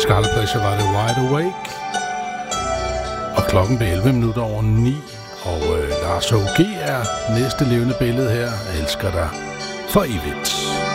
Scarlet Pleasure var det Wide Awake. Og klokken blev 11 minutter over 9. Og Lars O.G. er næste levende billede her. Jeg elsker dig for evigt.